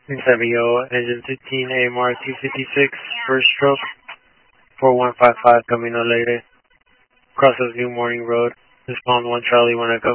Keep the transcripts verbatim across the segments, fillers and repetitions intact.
seven O, engine fifteen, A M R two fifty-six, first stroke, four one five five, Camino Alegre, crosses New Morning Road, respond one Charlie when I go.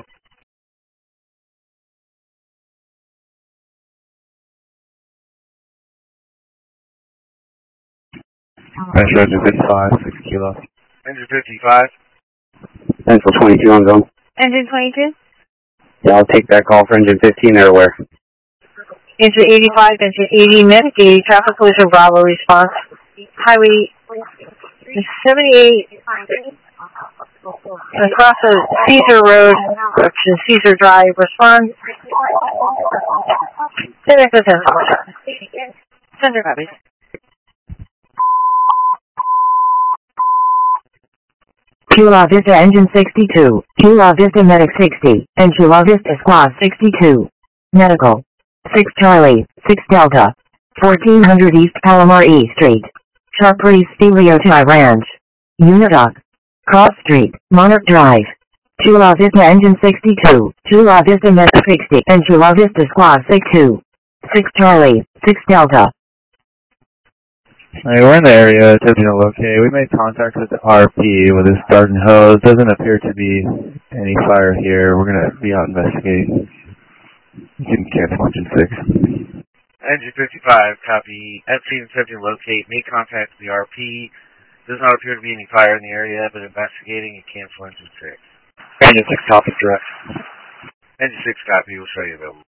Metro engine fifty-five, six kilo. Engine fifty-five. Central twenty-two on zone. Engine twenty-two? Yeah, I'll take that call for engine fifteen there, where? Engine eighty-five, engine eighty, medic eighty, traffic collision Bravo response. Highway seventy-eight, across the Caesar Road, direction Caesar Drive, respond. Center to center. Center copies. Chula Vista engine sixty-two, Chula Vista medic sixty, and Chula Vista squad sixty-two. Medical. six Charlie, six Delta. fourteen hundred East Palomar E Street. Sharp Breeze Stereotype Ranch. Unidoc. Cross Street, Monarch Drive. Chula Vista engine sixty-two, Chula Vista medic sixty, and Chula Vista squad sixty-two. six Charlie, six Delta. Hey, we're in the area attempting to locate. We made contact with the R P with a garden hose. Doesn't appear to be any fire here. We're going to be out investigating. You can cancel engine six. Engine fifty-five, copy. At scene attempting to locate. Made contact with the R P. Does not appear to be any fire in the area, but investigating and cancel engine six. Engine six, copy, direct. Engine six, copy. We'll show you available.